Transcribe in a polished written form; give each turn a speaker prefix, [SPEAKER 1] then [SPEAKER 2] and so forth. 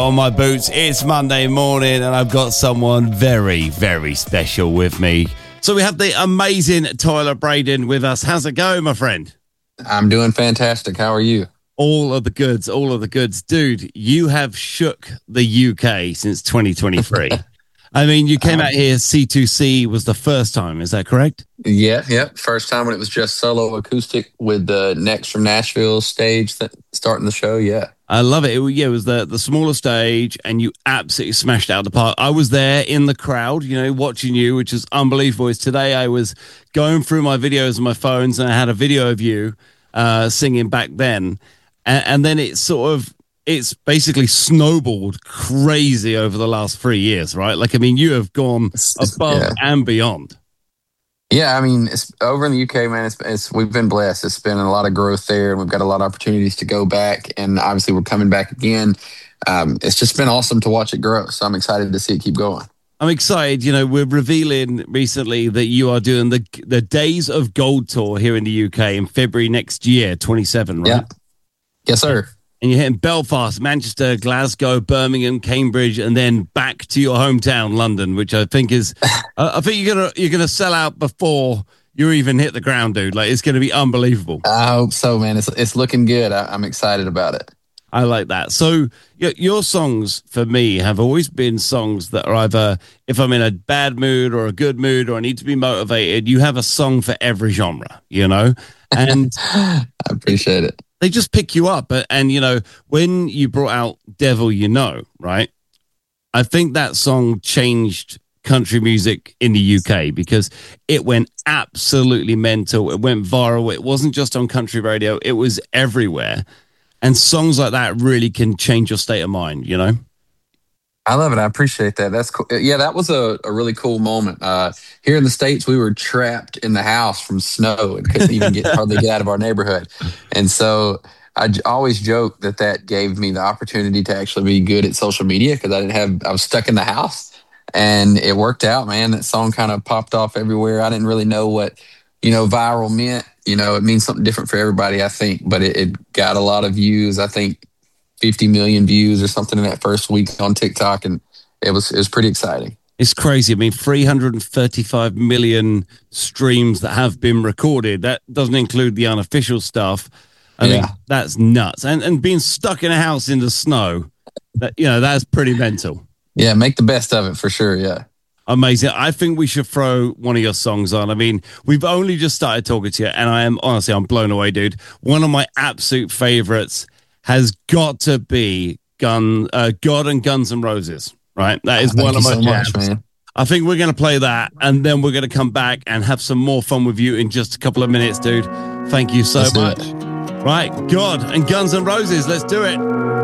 [SPEAKER 1] On my boots, it's Monday morning and I've got someone very, very special with me. So we have the amazing Tyler Braden with us. How's it going, my friend?
[SPEAKER 2] I'm doing fantastic. How are you?
[SPEAKER 1] All of the goods, all of the goods. Dude, you have shook the UK since 2023. I mean, you came out here, C2C was the first time, is that correct?
[SPEAKER 2] Yeah. First time when it was just solo acoustic with the Next from Nashville stage starting the show, yeah.
[SPEAKER 1] I love it. It was the smaller stage, and you absolutely smashed it out of the park. I was there in the crowd, watching you, which is unbelievable. Today I was going through my videos on my phones, and I had a video of you singing back then. And then it's basically snowballed crazy over the last 3 years, right? Like, I mean, you have gone above and beyond.
[SPEAKER 2] Yeah, I mean, it's over in the UK, man. We've been blessed. It's been a lot of growth there, and we've got a lot of opportunities to go back. And obviously, we're coming back again. It's just been awesome to watch it grow. So I'm excited to see it keep going.
[SPEAKER 1] I'm excited. We're revealing recently that you are doing the Days of Gold tour here in the UK in February next year, 27, right?
[SPEAKER 2] Yeah. Yes, sir.
[SPEAKER 1] And you're hitting Belfast, Manchester, Glasgow, Birmingham, Cambridge, and then back to your hometown, London, which I think is, I think you're gonna sell out before you even hit the ground, dude. Like, it's gonna be unbelievable.
[SPEAKER 2] I hope so, man. It's looking good. I'm excited about it.
[SPEAKER 1] I like that. So your songs for me have always been songs that are either if I'm in a bad mood or a good mood or I need to be motivated, you have a song for every genre, And
[SPEAKER 2] I appreciate it.
[SPEAKER 1] They just pick you up. And when you brought out Devil right? I think that song changed country music in the UK because it went absolutely mental. It went viral. It wasn't just on country radio. It was everywhere. And songs like that really can change your state of mind,
[SPEAKER 2] I love it. I appreciate that. That's cool. Yeah, that was a really cool moment. Here in the States, we were trapped in the house from snow and couldn't even hardly get out of our neighborhood. And so I always joke that gave me the opportunity to actually be good at social media because I was stuck in the house, and it worked out, man. That song kind of popped off everywhere. I didn't really know what, viral meant. It means something different for everybody, I think, but it got a lot of views. I think 50 million views or something in that first week on TikTok, and it was pretty exciting.
[SPEAKER 1] It's crazy. I mean, 335 million streams that have been recorded. That doesn't include the unofficial stuff. I mean, that's nuts. And being stuck in a house in the snow, that's pretty mental.
[SPEAKER 2] Yeah, make the best of it for sure, yeah.
[SPEAKER 1] Amazing. I think we should throw one of your songs on. I mean, we've only just started talking to you, and I'm blown away, dude. One of my absolute favorites has got to be God and Guns N' Roses, right? That is one of my jams. Man. I think we're going to play that, and then we're going to come back and have some more fun with you in just a couple of minutes, dude. Thank you so much. Right, God and Guns N' Roses, let's do it.